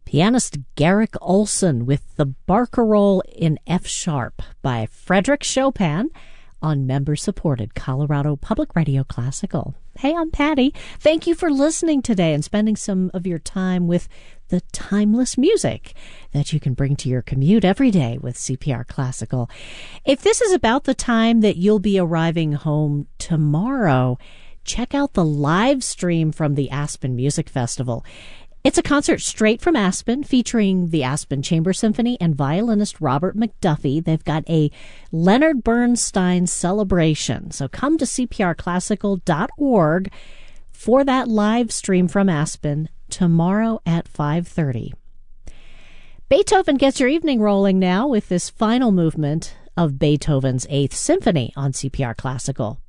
Pianist Garrick Olson with the Barcarolle in F sharp by Frédéric Chopin on member-supported Colorado Public Radio Classical. Hey, I'm Patty. Thank you for listening today and spending some of your time with the timeless music that you can bring to your commute every day with CPR Classical. If this is about the time that you'll be arriving home tomorrow, check out the live stream from the Aspen Music Festival. It's a concert straight from Aspen featuring the Aspen Chamber Symphony and violinist Robert McDuffie. They've got a Leonard Bernstein celebration. So come to cprclassical.org for that live stream from Aspen tomorrow at 5:30. Beethoven gets your evening rolling now with this final movement of Beethoven's Eighth Symphony on CPR Classical.